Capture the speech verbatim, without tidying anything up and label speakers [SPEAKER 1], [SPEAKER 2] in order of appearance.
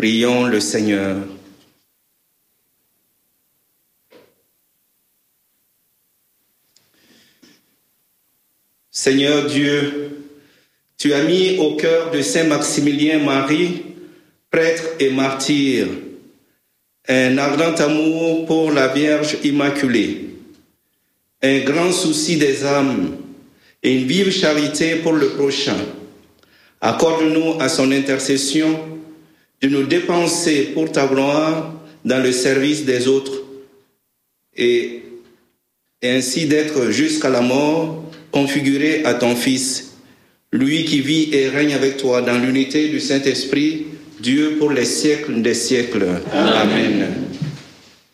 [SPEAKER 1] Prions le Seigneur. Seigneur Dieu, tu as mis au cœur de Saint Maximilien Marie, prêtre et martyr, un ardent amour pour la Vierge Immaculée, un grand souci des âmes et une vive charité pour le prochain. Accorde-nous à son intercession de nous dépenser pour ta gloire dans le service des autres et, et ainsi d'être jusqu'à la mort configuré à ton Fils, lui qui vit et règne avec toi dans l'unité du Saint-Esprit, Dieu pour les siècles des siècles. Amen. Amen.